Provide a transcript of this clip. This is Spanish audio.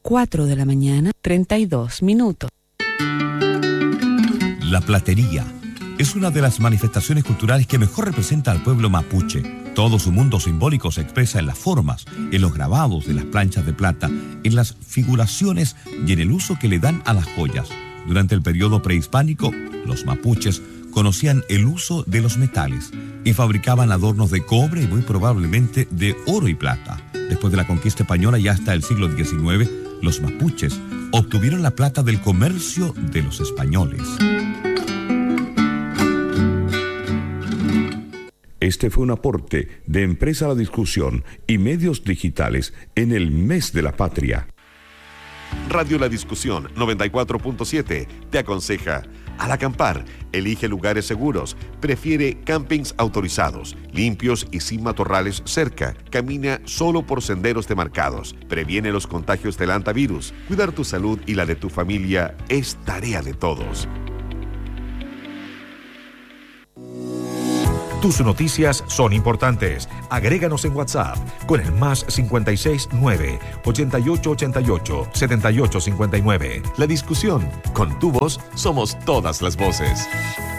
4 de la mañana, 32 minutos. La platería es una de las manifestaciones culturales que mejor representa al pueblo mapuche. Todo su mundo simbólico se expresa en las formas, en los grabados de las planchas de plata, en las figuraciones y en el uso que le dan a las joyas. Durante el periodo prehispánico, los mapuches conocían el uso de los metales y fabricaban adornos de cobre y muy probablemente de oro y plata. Después de la conquista española y hasta el siglo XIX, los mapuches obtuvieron la plata del comercio de los españoles. Este fue un aporte de Empresa La Discusión y Medios Digitales en el Mes de la Patria. Radio La Discusión 94.7 te aconseja: al acampar, elige lugares seguros, prefiere campings autorizados, limpios y sin matorrales cerca, camina solo por senderos demarcados, previene los contagios del hantavirus. Cuidar tu salud y la de tu familia es tarea de todos. Tus noticias son importantes. Agréganos en WhatsApp con el +56 9 8888 7859. La Discusión. Con tu voz somos todas las voces.